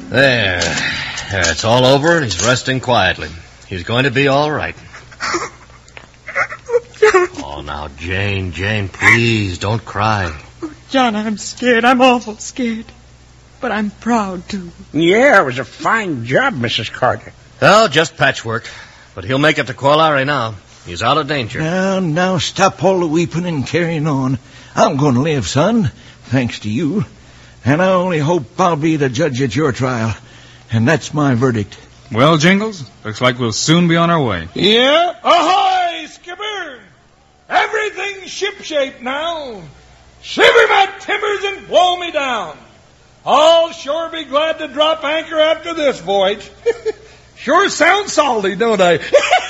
There, it's all over and he's resting quietly. He's going to be all right. Oh, now, Jane, please, don't cry. Oh, John, I'm scared. I'm awful scared. But I'm proud, too. Yeah, it was a fine job, Mrs. Carter. Well, just patchwork. But he'll make it to Qualari now. He's out of danger. Now, stop all the weeping and carrying on. I'm going to live, son, thanks to you. And I only hope I'll be the judge at your trial. And that's my verdict. Well, Jingles, looks like we'll soon be on our way. Yeah? Ahoy, skipper! Everything's shipshape now. Shiver my timbers and blow me down. I'll sure be glad to drop anchor after this voyage. Sure sounds salty, don't I?